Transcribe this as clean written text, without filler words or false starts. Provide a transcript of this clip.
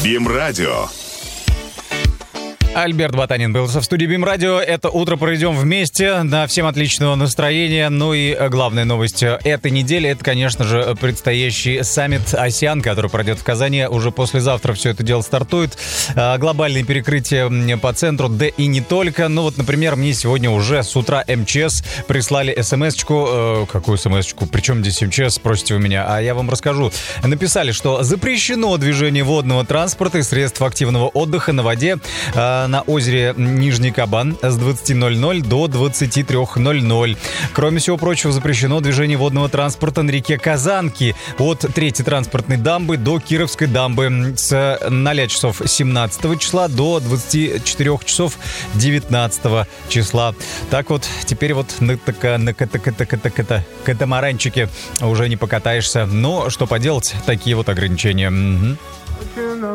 БИМ-радио. Альберт Батанин был в студии БИМ-радио. Это утро проведем вместе. Да, всем отличного настроения. Ну и главная новость этой недели — это, конечно же, предстоящий саммит АСЕАН, который пройдет в Казани. Уже послезавтра все это дело стартует. Глобальные перекрытия по центру, да и не только. Ну вот, например, мне сегодня уже с утра МЧС прислали смс-очку. Какую смс-очку? Причем здесь МЧС, спросите вы меня? А я вам расскажу. Написали, что запрещено движение водного транспорта и средств активного отдыха на воде на озере Нижний Кабан с 20:00 до 23:00. Кроме всего прочего, запрещено движение водного транспорта на реке Казанки от 3-й транспортной дамбы до Кировской дамбы с 0 часов 17 числа до 24 часов 19 числа. Так вот, теперь вот на катамаранчике уже не покатаешься. Но что поделать, такие вот ограничения.